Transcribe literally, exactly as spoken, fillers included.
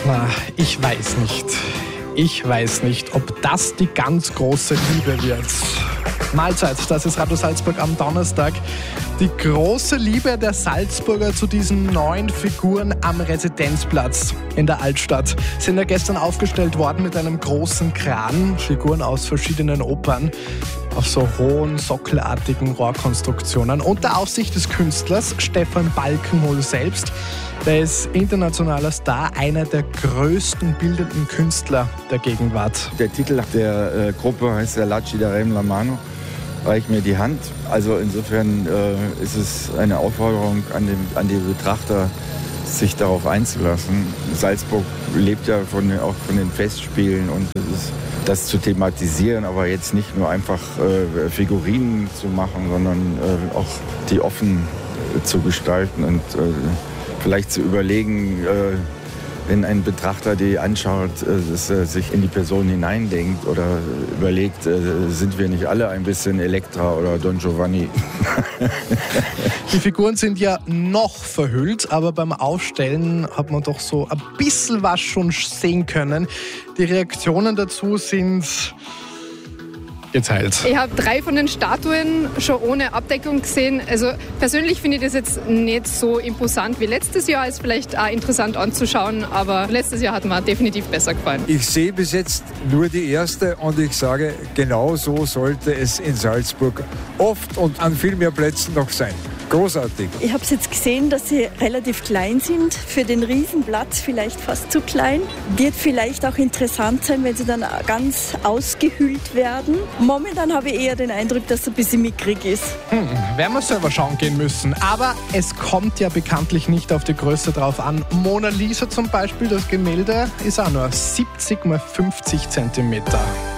Na, ich weiß nicht. Ich weiß nicht, ob das die ganz große Liebe wird. Mahlzeit, das ist Radio Salzburg am Donnerstag. Die große Liebe der Salzburger zu diesen neuen Figuren am Residenzplatz in der Altstadt sind ja gestern aufgestellt worden mit einem großen Kran. Figuren aus verschiedenen Opern auf so hohen, sockelartigen Rohrkonstruktionen. Unter Aufsicht des Künstlers Stefan Balkenhol selbst. Der ist internationaler Star, einer der größten bildenden Künstler der Gegenwart. Der Titel der äh, Gruppe heißt der Lacci Darem la Mano, reich mir die Hand. Also insofern äh, ist es eine Aufforderung an, den, an die Betrachter, sich darauf einzulassen. Salzburg lebt ja von, auch von den Festspielen und das, ist, das zu thematisieren, aber jetzt nicht nur einfach äh, Figurinen zu machen, sondern äh, auch die offen äh, zu gestalten und äh, vielleicht zu überlegen, äh, wenn ein Betrachter die anschaut, äh, dass er sich in die Person hineindenkt oder überlegt, äh, sind wir nicht alle ein bisschen Elektra oder Don Giovanni? Die Figuren sind ja noch verhüllt, aber beim Aufstellen hat man doch so ein bisschen was schon sehen können. Die Reaktionen dazu sind geteilt. Ich habe drei von den Statuen schon ohne Abdeckung gesehen. Also persönlich finde ich das jetzt nicht so imposant wie letztes Jahr. Ist vielleicht auch interessant anzuschauen, aber letztes Jahr hat mir definitiv besser gefallen. Ich sehe bis jetzt nur die erste und ich sage, genau so sollte es in Salzburg oft und an viel mehr Plätzen noch sein. Großartig. Ich habe jetzt gesehen, dass sie relativ klein sind. Für den Riesenplatz vielleicht fast zu klein. Wird vielleicht auch interessant sein, wenn sie dann ganz ausgehült werden. Momentan habe ich eher den Eindruck, dass es ein bisschen mickrig ist. Hm, werden wir selber schauen gehen müssen. Aber es kommt ja bekanntlich nicht auf die Größe drauf an. Mona Lisa zum Beispiel, das Gemälde, ist auch nur siebzig mal fünfzig Zentimeter.